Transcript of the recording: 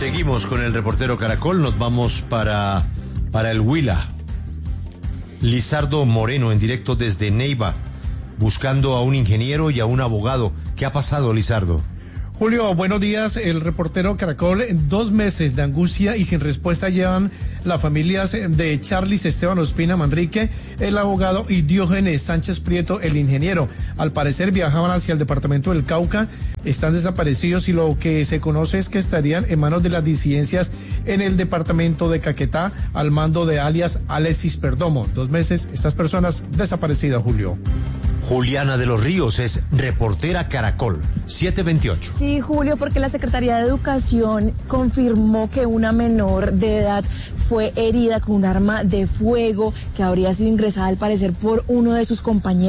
Seguimos con el reportero Caracol, nos vamos para el Huila. Lizardo Moreno en directo desde Neiva, buscando a un ingeniero y a un abogado. ¿Qué ha pasado, Lizardo? Julio, buenos días. El reportero Caracol, 2 meses de angustia y sin respuesta llevan las familias de Charlis Esteban Ospina Manrique, el abogado, y Diógenes Sánchez Prieto, el ingeniero. Al parecer viajaban hacia el departamento del Cauca, están desaparecidos y lo que se conoce es que estarían en manos de las disidencias en el departamento de Caquetá, al mando de alias Alexis Perdomo. 2 meses, estas personas desaparecidas, Julio. Juliana de los Ríos es reportera Caracol, 728. Sí, Julio, porque la Secretaría de Educación confirmó que una menor de edad fue herida con un arma de fuego que habría sido ingresada al parecer por uno de sus compañeros.